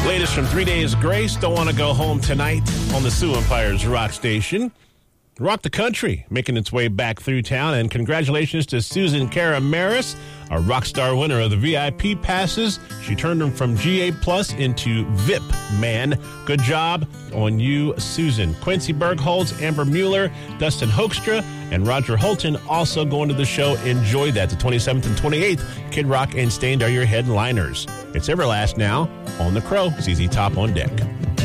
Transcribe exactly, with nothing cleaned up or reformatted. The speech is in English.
Latest from Three Days Grace. Don't want to go home tonight on the Sioux Empire's Rock Station. Rock the Country, making its way back through town. And congratulations to Susan Karamaris, a rock star winner of the V I P passes. She turned them from G A Plus into V I P Man. Good job on you, Susan. Quincy Bergholz, Amber Mueller, Dustin Hoekstra, and Roger Holton also going to the show. Enjoy that. The twenty-seventh and twenty-eighth, Kid Rock and Stained are your headliners. It's Everlast now on The Crow. Z Z Top on deck.